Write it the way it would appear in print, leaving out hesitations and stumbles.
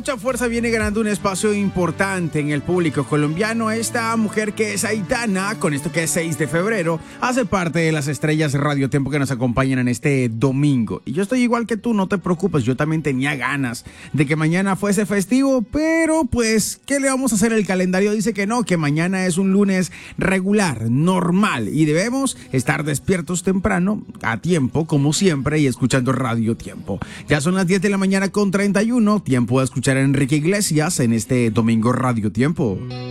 mucha fuerza viene ganando un espacio importante en el público colombiano. Esta mujer que es Aitana, con esto que es 6 de febrero, hace parte de las estrellas de Radio Tiempo que nos acompañan en este domingo. Y yo estoy igual que tú, no te preocupes, yo también tenía ganas de que mañana fuese festivo, pero pues, ¿qué le vamos a hacer? El calendario dice que no, que mañana es un lunes regular, normal, y debemos estar despiertos temprano, a tiempo, como siempre, y escuchando Radio Tiempo. Ya son las 10 de la mañana con 31, tiempo de escuchar a Enrique Iglesias en este domingo Radio Tiempo.